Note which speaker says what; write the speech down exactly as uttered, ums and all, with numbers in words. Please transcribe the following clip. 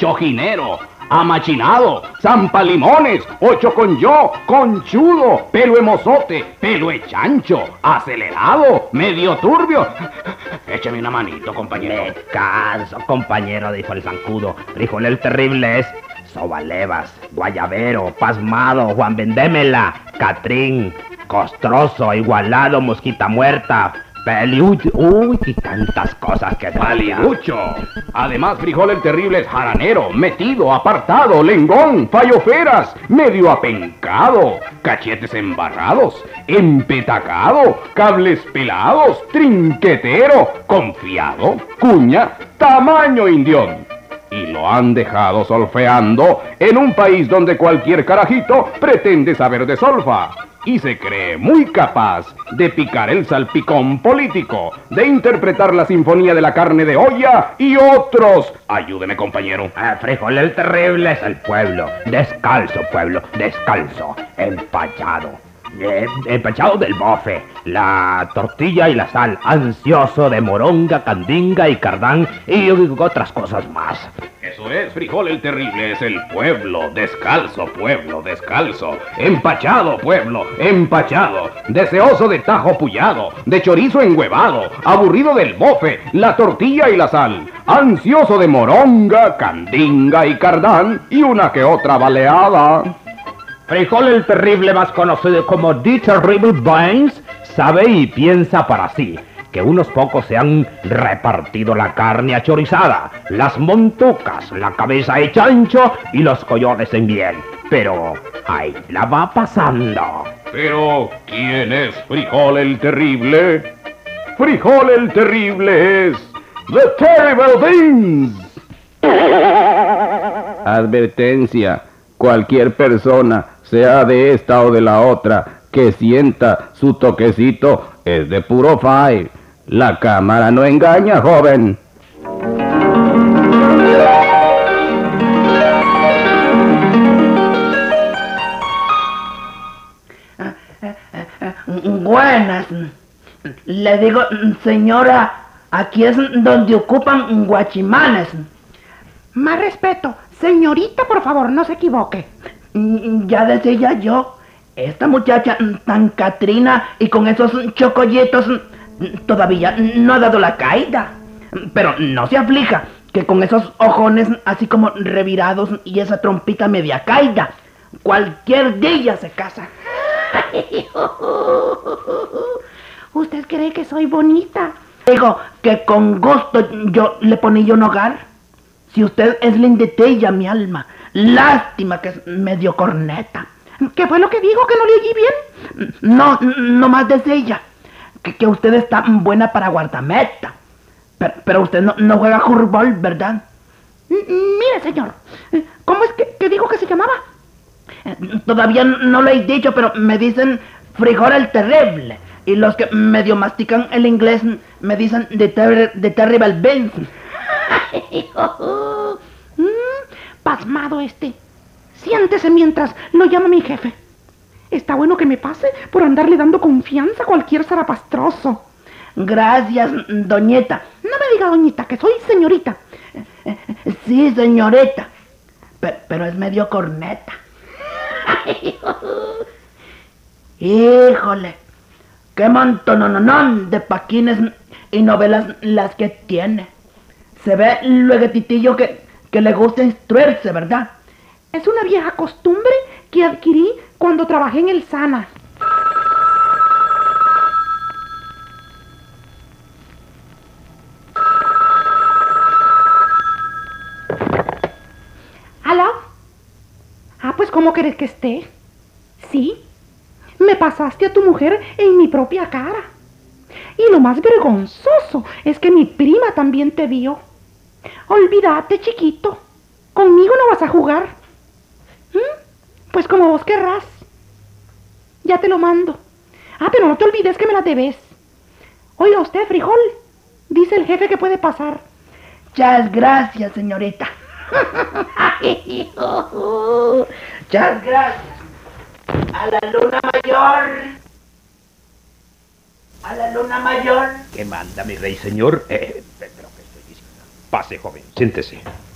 Speaker 1: chojinero, amachinado, zampalimones, ocho con yo, conchudo, pelo emozote, pelo echancho, acelerado, medio turbio. Échame una manito, compañero.
Speaker 2: Me caso, compañero, dijo el zancudo. Frijol el terrible es Sobalevas, Guayabero, Pasmado, Juan Vendémela, Catrín, Costroso, Igualado, Mosquita Muerta, Peliucho. Uy, y tantas cosas que...
Speaker 1: Paliducho. Además, Frijol el terrible es jaranero, metido, apartado, lengón, falloferas, medio apencado, cachetes embarrados, empetacado, cables pelados, trinquetero, confiado, cuña, tamaño indión. Y lo han dejado solfeando en un país donde cualquier carajito pretende saber de solfa. Y se cree muy capaz de picar el salpicón político, de interpretar la sinfonía de la carne de olla y otros. Ayúdeme, compañero.
Speaker 2: Ah, Frijol el terrible es el pueblo. Descalzo, pueblo, descalzo. Empachado. Eh, empachado del bofe, la tortilla y la sal, ansioso de moronga, candinga y cardán y otras cosas más.
Speaker 1: Eso es, Frijol el terrible es el pueblo, descalzo, pueblo, descalzo, empachado, pueblo, empachado, deseoso de tajo pullado, de chorizo engüevado, aburrido del bofe, la tortilla y la sal, ansioso de moronga, candinga y cardán y una que otra baleada.
Speaker 2: Frijol el terrible, más conocido como The Terrible Bones, sabe y piensa para sí que unos pocos se han repartido la carne achorizada, las montucas, la cabeza de chancho y los coyotes en miel. Pero ahí la va pasando.
Speaker 1: Pero, ¿quién es Frijol el terrible? Frijol el terrible es The Terrible Beans. Advertencia. Cualquier persona, sea de esta o de la otra, que sienta su toquecito, es de puro fai. La cámara no engaña, joven.
Speaker 3: Buenas. Le digo, señora, aquí es donde ocupan guachimanes.
Speaker 4: Más respeto. Señorita, por favor, no se equivoque.
Speaker 3: Ya decía yo, esta muchacha tan catrina y con esos chocollitos todavía no ha dado la caída. Pero no se aflija, que con esos ojones así como revirados y esa trompita media caída, cualquier día se casa.
Speaker 4: ¿Usted cree que soy bonita?
Speaker 3: Digo que con gusto yo le ponía un hogar. Si usted es lindetella, mi alma. Lástima que es medio corneta.
Speaker 4: ¿Qué fue lo que dijo, que no le oí bien?
Speaker 3: No, no más desde ella. Que, que usted está buena para guardameta. Pero, pero usted no, no juega fútbol, ¿verdad?
Speaker 4: Mire, señor, ¿cómo es que, que dijo que se llamaba?
Speaker 3: Todavía no lo he dicho, pero me dicen Frijol el terrible. Y los que medio mastican el inglés me dicen The, ter the Terrible Beans.
Speaker 4: mm, pasmado este. Siéntese mientras lo llama mi jefe. Está bueno que me pase por andarle dando confianza a cualquier zarapastroso.
Speaker 3: Gracias, doñeta.
Speaker 4: No me diga doñita, que soy señorita.
Speaker 3: Sí, señorita. Pero, pero es medio corneta. Híjole, qué montononón de paquines y novelas las que tiene. Se ve luego titillo que, que le gusta instruirse, ¿verdad?
Speaker 4: Es una vieja costumbre que adquirí cuando trabajé en el Sana. ¿Aló? Ah, pues ¿cómo querés que esté? Sí, me pasaste a tu mujer en mi propia cara. Y lo más vergonzoso es que mi prima también te vio. Olvídate, chiquito. Conmigo no vas a jugar. ¿Mm? Pues como vos querrás. Ya te lo mando. Ah, pero no te olvides que me la debes. Oiga usted, Frijol. Dice el jefe que puede pasar.
Speaker 3: Muchas gracias, señorita. Muchas gracias. A la luna mayor. A la luna mayor.
Speaker 2: ¿Qué manda, mi rey señor? Eh, pero, ¿qué estoy diciendo? Pase, joven, siéntese.